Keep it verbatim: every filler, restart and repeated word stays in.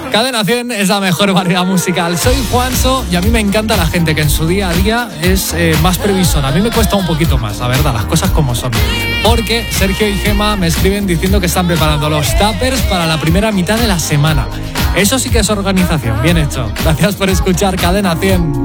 Cadena cien es la mejor variedad musical. Soy Juanso y a mí me encanta la gente que en su día a día es eh, más previsora. A mí me cuesta un poquito más, la verdad, las cosas como son. Porque Sergio y Gema me escriben diciendo que están preparando los tuppers para la primera mitad de la semana. Eso sí que es organización, bien hecho. Gracias por escuchar Cadena cien.